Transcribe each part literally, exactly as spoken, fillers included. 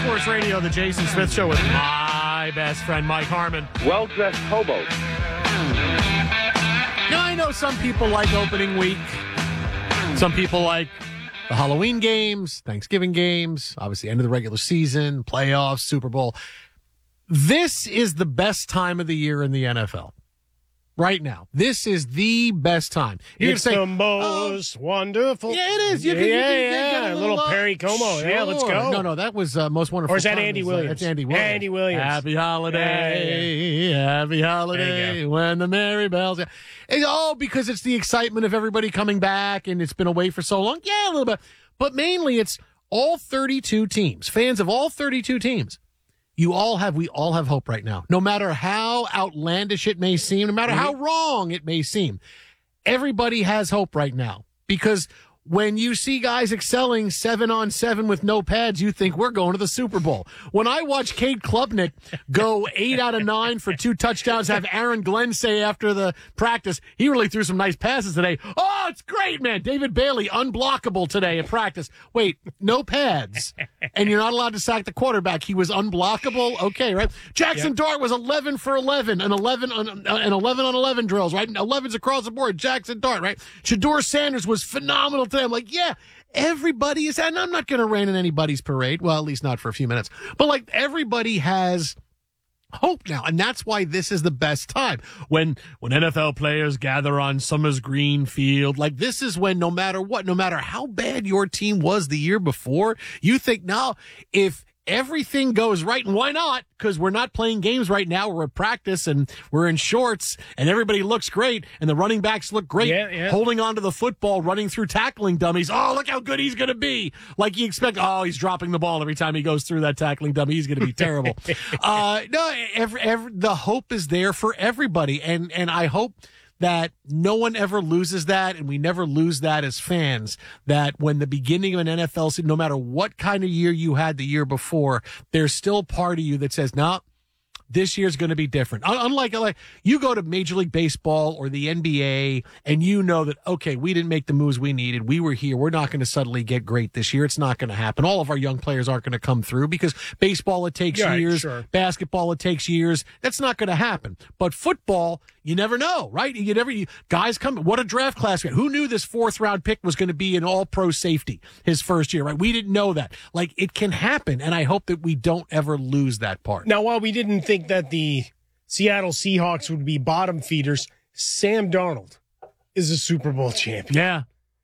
Sports Radio, the Jason Smith Show with my best friend, Mike Harmon. Well-dressed hobos. Now, I know some people like opening week. Some people like the Halloween games, Thanksgiving games, obviously end of the regular season, playoffs, Super Bowl. This is the best time of the year in the N F L. Right now. This is the best time. You're It's gonna say, the most oh, wonderful. yeah, it is. You yeah, can, you yeah, can, you yeah. can get A a little uh, Perry Como. Sure. Yeah, let's go. No, no, that was uh, most wonderful. Or is that time. Andy It's, uh, Williams? That's Andy Williams. Andy Williams. Happy holiday. Yeah, yeah. Happy holiday. When the merry bells. It's all because it's the excitement of everybody coming back and it's been away for so long. Yeah, a little bit. But mainly it's all thirty-two teams, fans of all thirty-two teams. You all have, we all have hope right now. No matter how outlandish it may seem, no matter how wrong it may seem, everybody has hope right now. Because when you see guys excelling seven on seven with no pads, you think we're going to the Super Bowl. When I watch Cade Klubnik go eight out of nine for two touchdowns, have Aaron Glenn say after the practice, he really threw some nice passes today. Oh, it's great, man. David Bailey, unblockable today at practice. Wait, no pads. And you're not allowed to sack the quarterback. He was unblockable. Okay, right? Jackson yep. Dart was eleven for eleven and eleven on, and eleven on eleven drills, right? elevens across the board. Jackson Dart, right? Shedeur Sanders was phenomenal today. I'm like, yeah, everybody is, and I'm not going to rain in anybody's parade. Well, at least not for a few minutes. But like everybody has hope now, and that's why this is the best time. When when N F L players gather on Summers Green Field, like this is when no matter what, no matter how bad your team was the year before, you think now if everything goes right, and why not? Because we're not playing games right now. We're at practice and we're in shorts and everybody looks great and the running backs look great, yeah, yeah. holding onto the football, running through tackling dummies. Oh, look how good he's going to be. Like you expect, oh, he's dropping the ball every time he goes through that tackling dummy. He's going to be terrible. uh, no, every, every, the hope is there for everybody. And, and I hope that no one ever loses that, and we never lose that as fans, that when the beginning of an N F L season, no matter what kind of year you had the year before, there's still part of you that says, no, nah, this year's going to be different. Unlike, like, you go to Major League Baseball or the N B A, and you know that, okay, we didn't make the moves we needed. We were here. We're not going to suddenly get great this year. It's not going to happen. All of our young players aren't going to come through because baseball, it takes yeah, years. Sure. Basketball, it takes years. That's not going to happen. But football, you never know, right? You never, you, guys come, what a draft class. Who knew this fourth round pick was going to be an all pro safety his first year, right? We didn't know that. Like, it can happen. And I hope that we don't ever lose that part. Now, while we didn't think that the Seattle Seahawks would be bottom feeders, Sam Darnold is a Super Bowl champion. Yeah.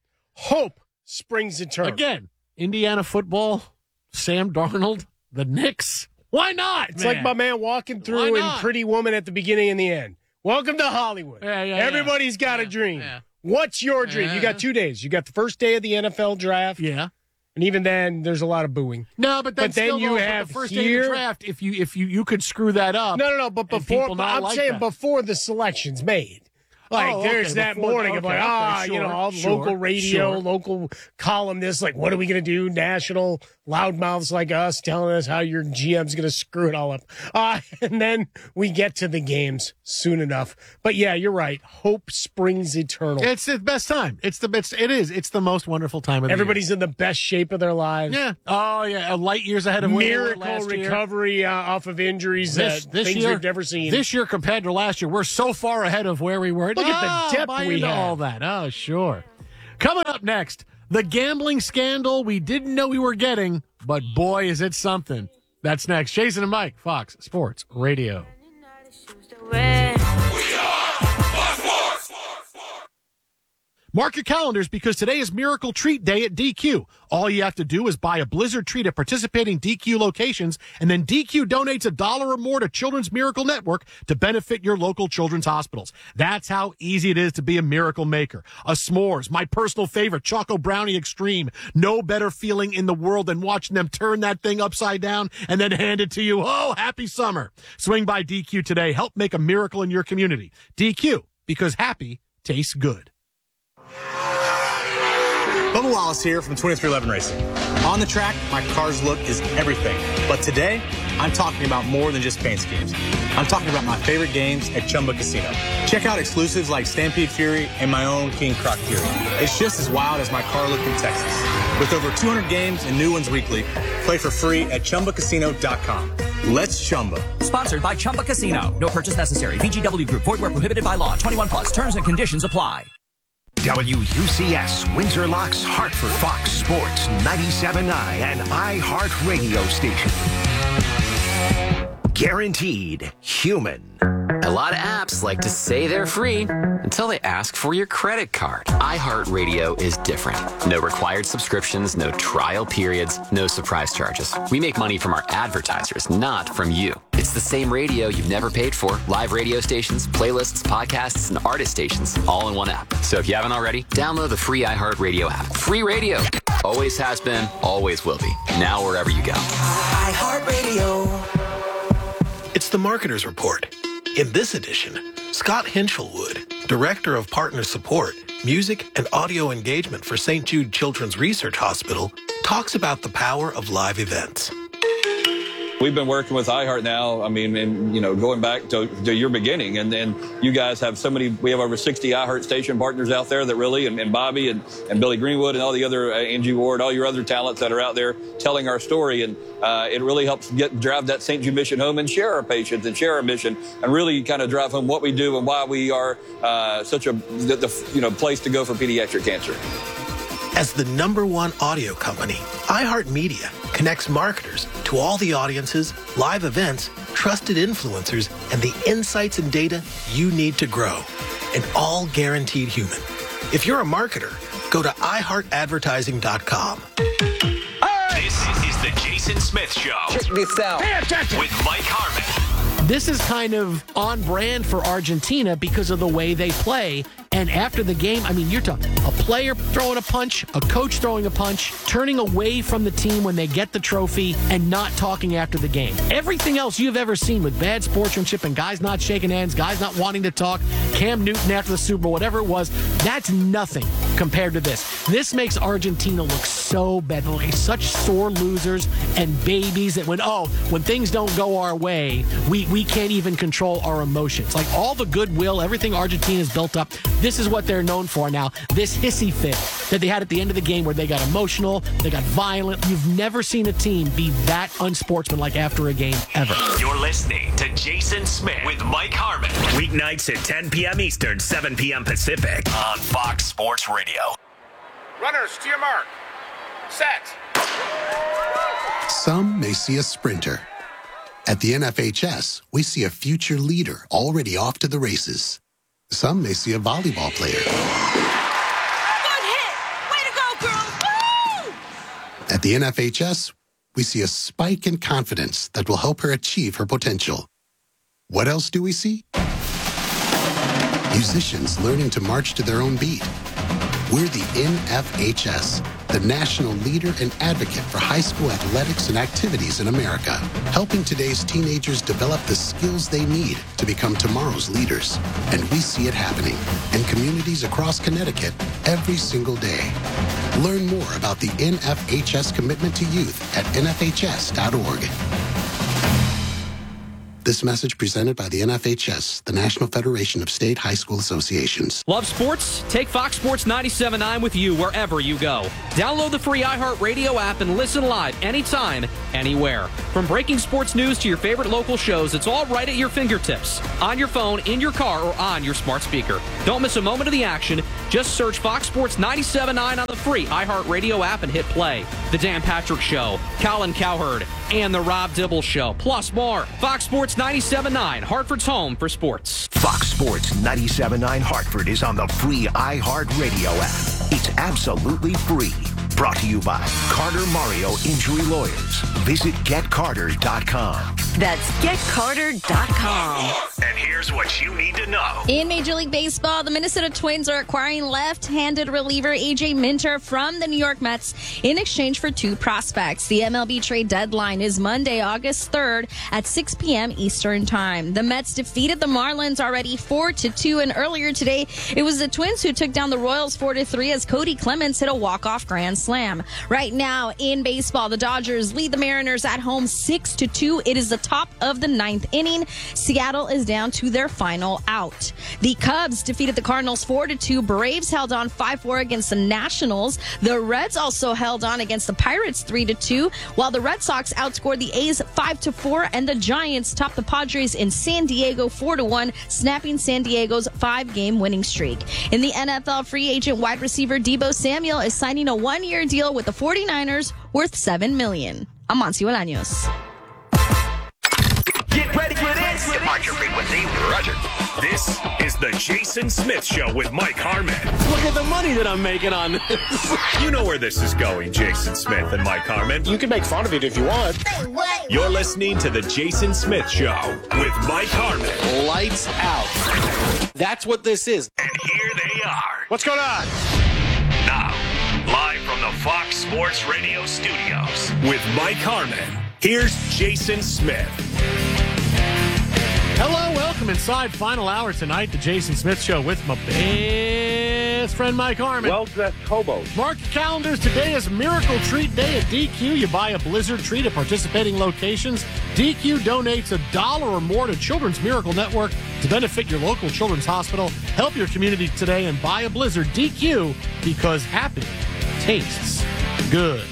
Hope springs eternal. Again, Indiana football, Sam Darnold, the Knicks. Why not? It's man? like my man walking through in Pretty Woman at the beginning and the end. Welcome to Hollywood. Yeah, yeah, Everybody's yeah. got yeah, a dream. Yeah. What's your dream? Yeah. You got two days. You got the first day of the N F L draft. Yeah. And even then, there's a lot of booing. No, but, but then still you though, have the first here, day of the draft. If you if you you could screw that up. No, no, no. But before, I'm like saying that. before the selection's made. Like, oh, there's okay, that before, morning okay, of like, okay, ah, sure, you know, all sure, local radio, sure. local columnists, like, what are we going to do? National loudmouths like us telling us how your G M's going to screw it all up. Uh, and then we get to the games soon enough. But yeah, you're right. Hope springs eternal. It's the best time. It's the best. It is. It's the most wonderful time of the Everybody's year. in the best shape of their lives. Yeah. Oh, yeah. Light years ahead of where they were Miracle last year. recovery uh, off of injuries This, that this things year, we've never seen. This year compared to last year, we're so far ahead of where we were. Look at the Oh, depth buy we into have. all that. Oh, sure. Coming up next, the gambling scandal we didn't know we were getting, but boy, is it something. That's next. Jason and Mike, Fox Sports Radio. Mark your calendars because today is Miracle Treat Day at D Q. All you have to do is buy a Blizzard treat at participating D Q locations, and then D Q donates a dollar or more to Children's Miracle Network to benefit your local children's hospitals. That's how easy it is to be a miracle maker. A s'mores, my personal favorite, Choco Brownie Extreme. No better feeling in the world than watching them turn that thing upside down and then hand it to you. Oh, happy summer. Swing by D Q today. Help make a miracle in your community. D Q, because happy tastes good. Bubba Wallace here from twenty-three eleven Racing. On the track, my car's look is everything. But today, I'm talking about more than just paint schemes. I'm talking about my favorite games at Chumba Casino. Check out exclusives like Stampede Fury and my own King Croc Fury. It's just as wild as my car look in Texas. With over two hundred games and new ones weekly, play for free at Chumba Casino dot com. Let's Chumba. Sponsored by Chumba Casino. No purchase necessary. V G W Group. Void where prohibited by law. twenty-one plus. Terms and conditions apply. W U C S, Windsor Locks, Hartford, Fox Sports, ninety-seven point nine, and iHeart Radio Station. Guaranteed human. A lot of apps like to say they're free until they ask for your credit card. iHeartRadio is different. No required subscriptions, no trial periods, no surprise charges. We make money from our advertisers, not from you. It's the same radio you've never paid for. Live radio stations, playlists, podcasts, and artist stations, all in one app. So if you haven't already, download the free iHeartRadio app. Free radio. Always has been, always will be. Now wherever you go. iHeartRadio. It's the Marketer's Report. In this edition, Scott Hinchelwood, Director of Partner Support, Music and Audio Engagement for Saint Jude Children's Research Hospital, talks about the power of live events. We've been working with iHeart now, I mean, and, you know, going back to, to your beginning, and then you guys have so many, we have over sixty iHeart station partners out there that really, and, and Bobby and, and Billy Greenwood and all the other, uh, Angie Ward, all your other talents that are out there telling our story, and uh, it really helps get drive that Saint Jude mission home and share our patients and share our mission, and really kind of drive home what we do and why we are uh, such a, the, the, you know, place to go for pediatric cancer. As the number one audio company, iHeartMedia connects marketers to all the audiences, live events, trusted influencers, and the insights and data you need to grow. And all guaranteed human. If you're a marketer, go to i heart advertising dot com. This is the Jason Smith Show. Check this out. With Mike Harmon. This is kind of on brand for Argentina because of the way they play. And after the game, I mean, you're talking a player throwing a punch, a coach throwing a punch, turning away from the team when they get the trophy, and not talking after the game. Everything else you've ever seen with bad sportsmanship and guys not shaking hands, guys not wanting to talk, Cam Newton after the Super Bowl, whatever it was, that's nothing compared to this. This makes Argentina look so bad. They're like such sore losers and babies that when, oh, when things don't go our way, we, we can't even control our emotions. Like all the goodwill, everything Argentina's built up, this is what they're known for now. This hissy fit that they had at the end of the game where they got emotional, they got violent. You've never seen a team be that unsportsmanlike after a game ever. You're listening to Jason Smith with Mike Harmon. Weeknights at ten p.m. Eastern, seven p.m. Pacific on Fox Sports Radio. Runners to your mark. Set. Some may see a sprinter. At the N F H S, we see a future leader already off to the races. Some may see a volleyball player. Good hit! Way to go, girls! Woo! At the N F H S, we see a spike in confidence that will help her achieve her potential. What else do we see? Musicians learning to march to their own beat. We're the N F H S, the national leader and advocate for high school athletics and activities in America, helping today's teenagers develop the skills they need to become tomorrow's leaders. And we see it happening in communities across Connecticut every single day. Learn more about the N F H S commitment to youth at N F H S dot org. This message presented by the N F H S, the National Federation of State High School Associations. Love sports? Take Fox Sports ninety-seven point nine with you wherever you go. Download the free iHeartRadio app and listen live anytime, anywhere. From breaking sports news to your favorite local shows, it's all right at your fingertips. On your phone, in your car, or on your smart speaker. Don't miss a moment of the action. Just search Fox Sports ninety-seven point nine on the free iHeartRadio app and hit play. The Dan Patrick Show, Colin Cowherd, and The Rob Dibble Show, plus more. Fox Sports ninety-seven point nine, Hartford's home for sports. Fox Sports ninety-seven point nine Hartford is on the free iHeartRadio app. It's absolutely free. Brought to you by Carter Mario Injury Lawyers. Visit get carter dot com. That's get carter dot com. And here's what you need to know. In Major League Baseball, the Minnesota Twins are acquiring left-handed reliever A J Minter from the New York Mets in exchange for two prospects. The M L B trade deadline is Monday, August third at six p.m. Eastern Time. The Mets defeated the Marlins already four to two, and earlier today, it was the Twins who took down the Royals four to three as Cody Clemens hit a walk-off grand slam. Right now, in baseball, the Dodgers lead the Mariners at home six to two. It is the top of the ninth inning. Seattle is down to their final out. The Cubs defeated the Cardinals four to two. Braves held on five four against the Nationals. The Reds also held on against the Pirates three to two, while the Red Sox outscored the A's five to four, and the Giants topped the Padres in San Diego four to one, snapping San Diego's five-game winning streak. In the N F L, free agent wide receiver Deebo Samuel is signing a one-year deal with the forty-niners worth seven million dollars. I'm Monty Bolaños. Get ready for this. Departure frequency, roger. This is the Jason Smith Show with Mike Harmon. Look at the money that I'm making on this. You know where this is going, Jason Smith and Mike Harmon. You can make fun of it if you want. You're listening to the Jason Smith Show with Mike Harmon. Lights out. That's what this is. And here they are. What's going on? Now, live from the Fox Sports Radio studios with Mike Harmon. Here's Jason Smith. Hello, welcome inside final hour tonight, the Jason Smith Show with my best friend Mike Harmon. Well-dressed hobos. Mark your calendars. Today is Miracle Treat Day at D Q. You buy a Blizzard treat at participating locations. D Q donates a dollar or more to Children's Miracle Network to benefit your local children's hospital. Help your community today and buy a Blizzard. D Q, because happy tastes good.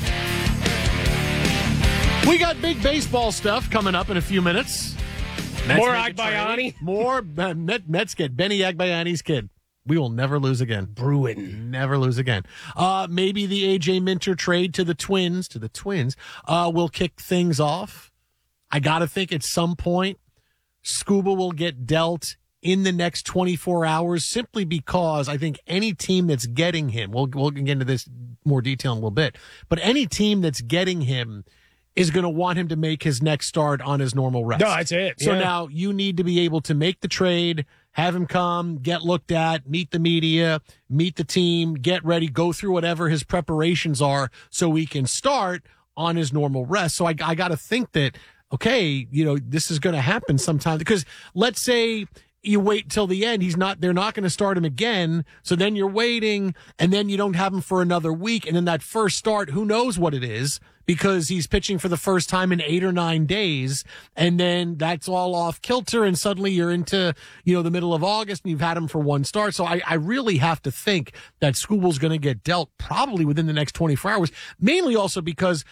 We got big baseball stuff coming up in a few minutes. Mets More make a trade. Agbayani? More uh, Met, Mets get Benny Agbayani's kid. We will never lose again. Bruin. Never lose again. Uh, maybe the A J Minter trade to the Twins, to the Twins, uh, will kick things off. I got to think at some point, Scuba will get dealt in the next twenty-four hours simply because I think any team that's getting him, we'll, we'll get into this more detail in a little bit, but any team that's getting him is going to want him to make his next start on his normal rest. No, that's it. So yeah. now you need to be able to make the trade, have him come, get looked at, meet the media, meet the team, get ready, go through whatever his preparations are so he can start on his normal rest. So I, I got to think that, okay, you know, this is going to happen sometime because let's say you wait till the end. He's not, they're not going to start him again. So then you're waiting and then you don't have him for another week. And then that first start, who knows what it is because he's pitching for the first time in eight or nine days. And then that's all off kilter. And suddenly you're into, you know, the middle of August and you've had him for one start. So I, I really have to think that Scooble's going to get dealt probably within the next twenty-four hours, mainly also because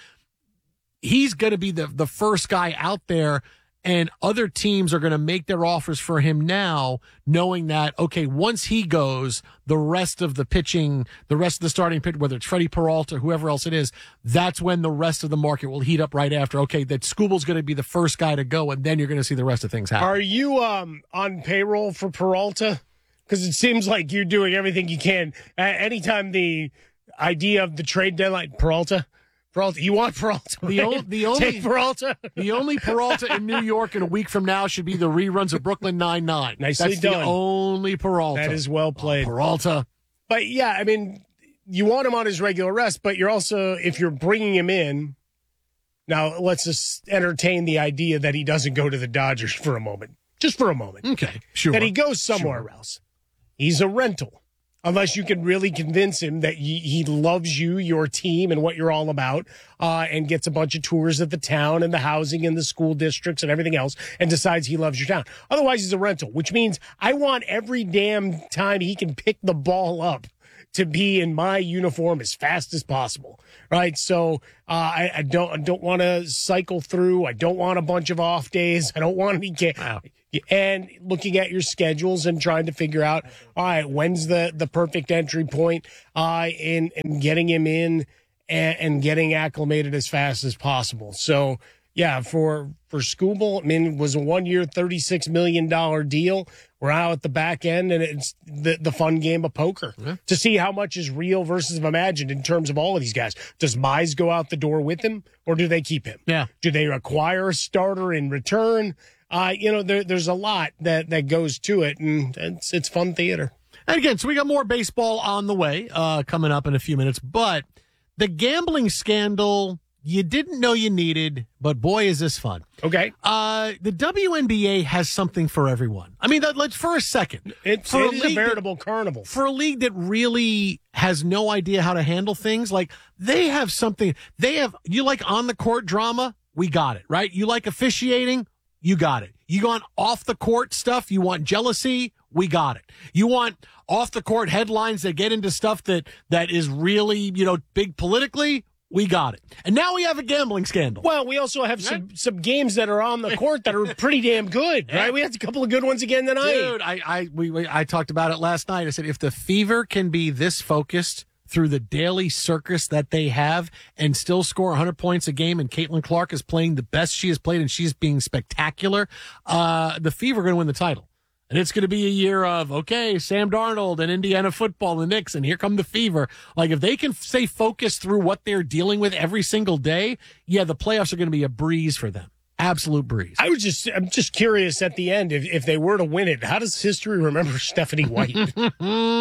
he's going to be the, the first guy out there. And other teams are going to make their offers for him now, knowing that, okay, once he goes, the rest of the pitching, the rest of the starting pitch, whether it's Freddie Peralta, whoever else it is, that's when the rest of the market will heat up right after. Okay, that Scooble's going to be the first guy to go, and then you're going to see the rest of things happen. Are you um, on payroll for Peralta? Because it seems like you're doing everything you can. Uh, anytime the idea of the trade deadline, Peralta, Peralta, you want Peralta? The, o- the only Take Peralta. The only Peralta in New York in a week from now should be the reruns of Brooklyn Nine-Nine. Nicely That's done. the only Peralta. That is well played. Oh, Peralta. But yeah, I mean, you want him on his regular rest, but you're also, if you're bringing him in, now let's just entertain the idea that he doesn't go to the Dodgers for a moment. Just for a moment. Okay, sure. That he goes somewhere Sure. else. He's a rental. Unless you can really convince him that he, he loves you, your team, and what you're all about, uh, and gets a bunch of tours of the town and the housing and the school districts and everything else, and decides he loves your town. Otherwise, he's a rental, which means I want every damn time he can pick the ball up to be in my uniform as fast as possible, right? So uh, I, I don't I don't want to cycle through. I don't want a bunch of off days. I don't want any ga- Wow. And looking at your schedules and trying to figure out, all right, when's the, the perfect entry point uh, in, in getting him in and, and getting acclimated as fast as possible. So, Yeah, for for Skubal, I mean, it was a one-year, thirty-six million dollars deal. We're out at the back end, and it's the, the fun game of poker Yeah. to see how much is real versus imagined in terms of all of these guys. Does Mize go out the door with him, or do they keep him? Yeah. Do they acquire a starter in return? Uh, you know, there, there's a lot that, that goes to it, and it's it's fun theater. And again, so we got more baseball on the way uh, coming up in a few minutes. But the gambling scandal you didn't know you needed, but boy, is this fun. Okay. Uh, the W N B A has something for everyone. I mean, that, let's for a second. It's, for it is a league veritable that, carnival. For a league that really has no idea how to handle things, like they have something. They have, you like on the court drama? We got it, right? You like officiating? You got it. You want off the court stuff? You want jealousy? We got it. You want off the court headlines that get into stuff that, that is really, you know, big politically? We got it. And now we have a gambling scandal. Well, we also have some, right? some games that are on the court that are pretty damn good, right? We had a couple of good ones again tonight. Dude, I, I, we, we, I talked about it last night. I said, if the Fever can be this focused through the daily circus that they have and still score one hundred points a game, and Caitlin Clark is playing the best she has played and she's being spectacular, uh, the Fever are going to win the title. And it's going to be a year of, okay, Sam Darnold and Indiana football and the Knicks, and here come the Fever. Like, if they can stay focused through what they're dealing with every single day, yeah, the playoffs are going to be a breeze for them. Absolute breeze. I was just, I'm just curious at the end, if, if they were to win it, how does history remember Stephanie White? uh,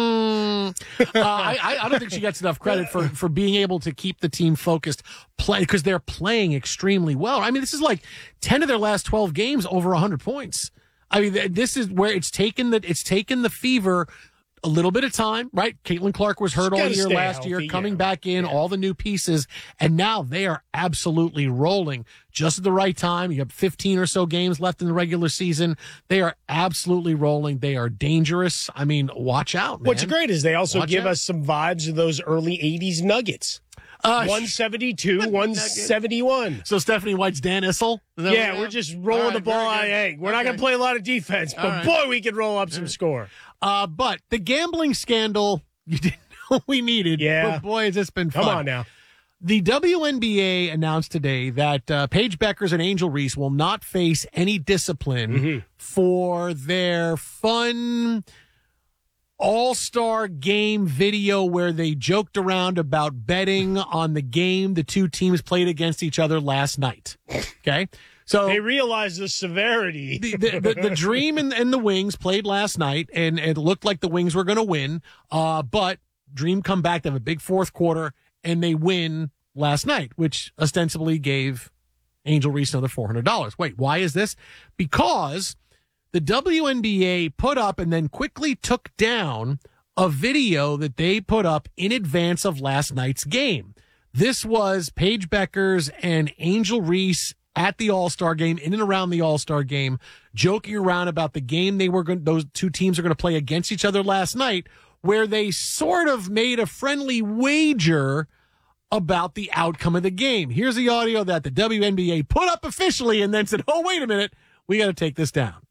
I, I don't think she gets enough credit for, for being able to keep the team focused, play because they're playing extremely well. I mean, this is like ten of their last twelve games over one hundred points. I mean, this is where it's taken the it's taken the Fever a little bit of time, right? Caitlin Clark was hurt all year last healthy, year, coming yeah. back in, yeah. all the new pieces, and now they are absolutely rolling just at the right time. You have fifteen or so games left in the regular season. They are absolutely rolling. They are dangerous. I mean, watch out, man. What's great is they also Watch give out. us some vibes of those early eighties Nuggets. Uh, one seventy-two, one seventy-one. So Stephanie White's Dan Issel? Yeah, we're just rolling right, the ball. very good. Hey, we're not Okay. going to play a lot of defense, but right. boy, we can roll up some score. Uh, but the gambling scandal, you didn't know we needed. Yeah. But boy, has this been fun. Come on now. The W N B A announced today that uh, Paige Beckers and Angel Reese will not face any discipline Mm-hmm. for their fun all-star game video where they joked around about betting on the game the two teams played against each other last night. Okay? So They realize the severity. the, the, the, the Dream and, and the Wings played last night, and it looked like the Wings were going to win. Uh, but Dream come back, they have a big fourth quarter, and they win last night, which ostensibly gave Angel Reese another four hundred dollars. Wait, why is this? Because the W N B A put up and then quickly took down a video that they put up in advance of last night's game. This was Paige Beckers and Angel Reese at the All-Star game, in and around the All-Star game, joking around about the game they were going, those two teams are going to play against each other last night, where they sort of made a friendly wager about the outcome of the game. Here's the audio that the W N B A put up officially and then said, oh, wait a minute, we got to take this down.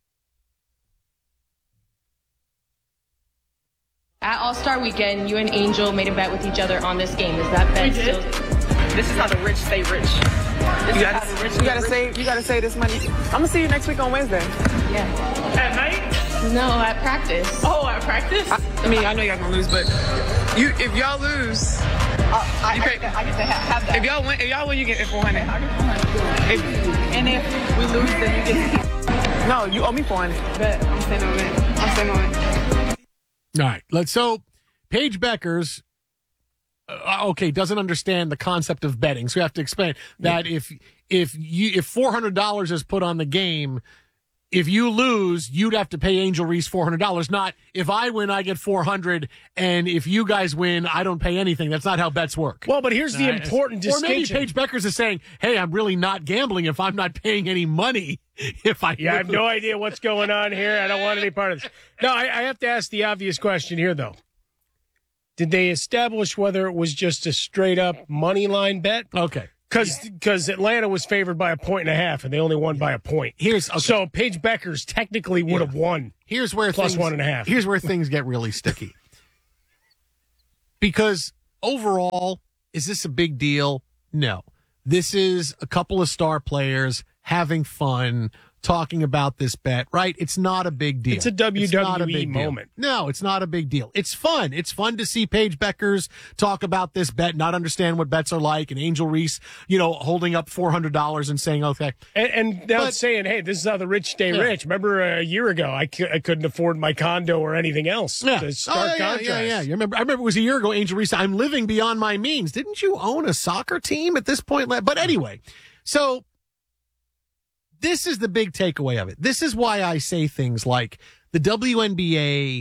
At All-Star Weekend, you and Angel made a bet with each other on this game. Is that bet still? This is how the rich stay rich. This You is gotta, how the rich you get gotta rich. save. You gotta save this money. I'm gonna see you next week on Wednesday. Yeah. At night? No, at practice. Oh, at practice? I, I mean, I know y'all gonna lose, but you, if y'all lose, Uh, I, you I, pay, get to, I get to ha- have that. if y'all win, if y'all win, you get four hundred. If, And if we lose, then you get to keep. no, you owe me four hundred. Bet. I'm staying on it. I'm staying on it. All right. Let's so Paige Beckers, uh, okay, doesn't understand the concept of betting. So we have to explain that if if you if four hundred dollars is put on the game, if you lose, you'd have to pay Angel Reese four hundred dollars. Not if I win, I get four hundred dollars, and if you guys win, I don't pay anything. That's not how bets work. Well, but here's the Right. important Or maybe distinction. Paige Beckers is saying, hey, I'm really not gambling if I'm not paying any money. If I Yeah, I have lose. no idea what's going on here. I don't want any part of this. No, I, I have to ask the obvious question here, though. Did they establish whether it was just a straight up money line bet? Okay. Because Atlanta was favored by a point and a half, and they only won by a point. Here's okay. So Paige Beckers technically would have won. Here's where plus things, one and a half. Here's where things get really sticky. Because overall, is this a big deal? No. This is a couple of star players having fun, talking about this bet, right? It's not a big deal. It's a W W E It's not a big deal. moment. No, it's not a big deal. It's fun. It's fun to see Paige Beckers talk about this bet, not understand what bets are like, and Angel Reese, you know, holding up four hundred dollars and saying, okay. And, and now But- it's saying, hey, this is how the rich stay Yeah. rich. Remember a year ago, I, c- I couldn't afford my condo or anything else. Yeah. The Oh, stark yeah, yeah, contrast. yeah, yeah. You remember, I remember it was a year ago, Angel Reese, I'm living beyond my means. Didn't you own a soccer team at this point? But anyway, so this is the big takeaway of it. This is why I say things like the W N B A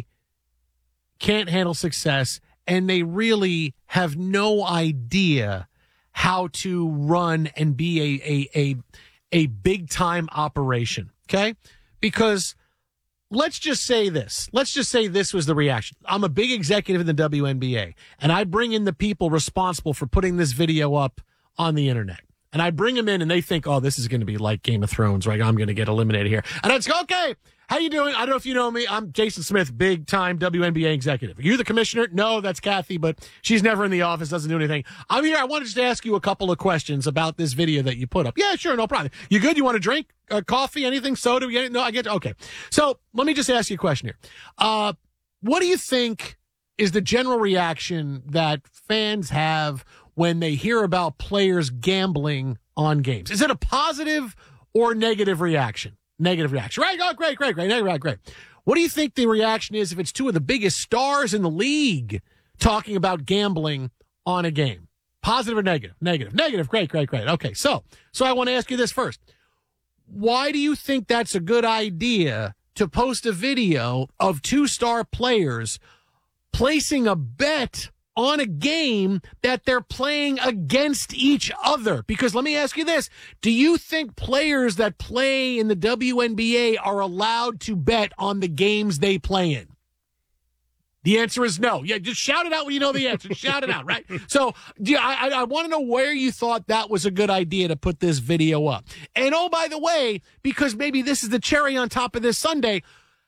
can't handle success, and they really have no idea how to run and be a a a, a big time operation. Okay? Because let's just say this. Let's just say this was the reaction. I'm a big executive in the W N B A, and I bring in the people responsible for putting this video up on the internet. And I bring them in, and they think, oh, this is going to be like Game of Thrones, right? I'm going to get eliminated here. And I'd go, okay, how you doing? I don't know if you know me. I'm Jason Smith, big-time W N B A executive. Are you the commissioner? No, that's Kathy, but she's never in the office, doesn't do anything. I'm here. I wanted just to ask you a couple of questions about this video that you put up. Yeah, sure, no problem. You good? You want a drink? Uh, coffee? Anything? Soda? You- No, I get okay. So let me just ask you a question here. Uh, what do you think is the general reaction that fans have when they hear about players gambling on games? Is it a positive or negative reaction? Negative reaction. Right? Oh, great, great, great. Negative, great. What do you think the reaction is if it's two of the biggest stars in the league talking about gambling on a game? Positive or negative? Negative. Negative. Great, great, great. Okay, so so I want to ask you this first. Why do you think that's a good idea to post a video of two star players placing a bet on a game that they're playing against each other? Because let me ask you this. Do you think players that play in the W N B A are allowed to bet on the games they play in? The answer is no. Yeah, just shout it out when you know the answer. Shout it out, right? So yeah, I, I, I want to know where you thought that was a good idea to put this video up. And oh, by the way, because maybe this is the cherry on top of this sundae,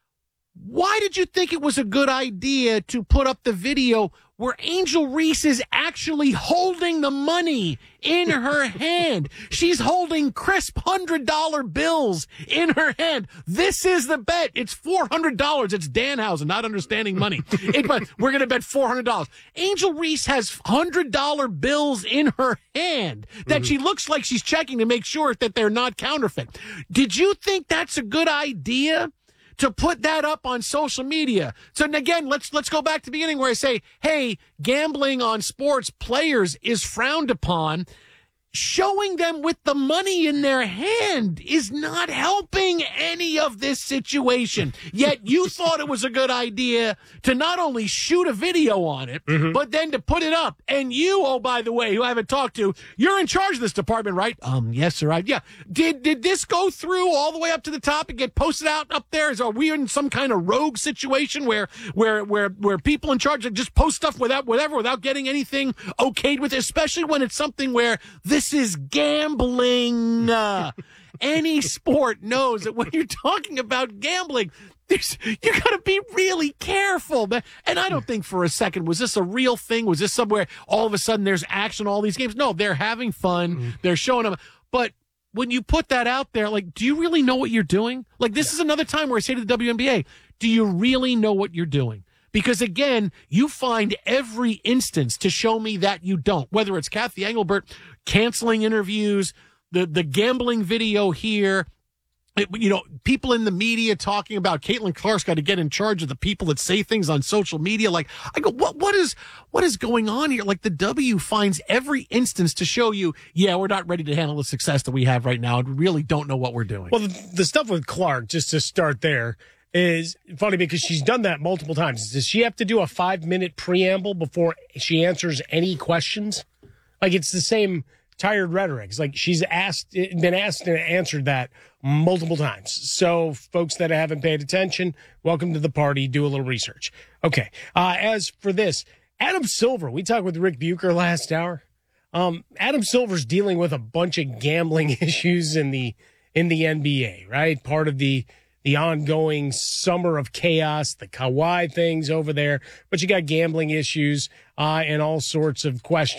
why did you think it was a good idea to put up the video where Angel Reese is actually holding the money in her hand? She's holding crisp one hundred dollar bills in her hand. This is the bet. It's four hundred dollars. It's Danhausen, not understanding money. It, but we're going to bet four hundred dollars. Angel Reese has one hundred dollar bills in her hand that she looks like she's checking to make sure that they're not counterfeit. Did you think that's a good idea to put that up on social media? So again, let's let's go back to the beginning where I say, hey, gambling on sports players is frowned upon. Showing them with the money in their hand is not helping any of this situation. Yet you thought it was a good idea to not only shoot a video on it, mm-hmm. but then to put it up. And you, oh, by the way, who I haven't talked to, you're in charge of this department, right? Um, yes, sir. I, yeah. Did did this go through all the way up to the top and get posted out up there? Is, are we in some kind of rogue situation where where where where people in charge just post stuff without whatever without getting anything okayed with it, especially when it's something where this This is gambling. Uh, any sport knows that when you're talking about gambling, there's, you got to be really careful. Man. And I don't think for a second, was this a real thing? Was this somewhere all of a sudden there's action in all these games? No, they're having fun. Mm-hmm. They're showing them. But when you put that out there, like, do you really know what you're doing? Like, this yeah. is another time where I say to the W N B A, do you really know what you're doing? Because, again, you find every instance to show me that you don't, whether it's Kathy Engelbert canceling interviews, the, the gambling video here, it, you know, people in the media talking about Caitlin Clark's got to get in charge of the people that say things on social media. Like, I go, what, what is, what is going on here? Like, the W finds every instance to show you, yeah, we're not ready to handle the success that we have right now. We really don't know what we're doing. Well, the, the stuff with Clark, just to start there, is funny because she's done that multiple times. Does she have to do a five minute preamble before she answers any questions? Like, it's the same tired rhetoric. It's like she's asked, been asked and answered that multiple times. So folks that haven't paid attention, welcome to the party. Do a little research. Okay. Uh, as for this, Adam Silver, we talked with Rick Bucher last hour. Um, Adam Silver's dealing with a bunch of gambling issues in the, in the N B A, right? Part of the, the ongoing summer of chaos, the Kawhi things over there, but you got gambling issues uh, and all sorts of questions.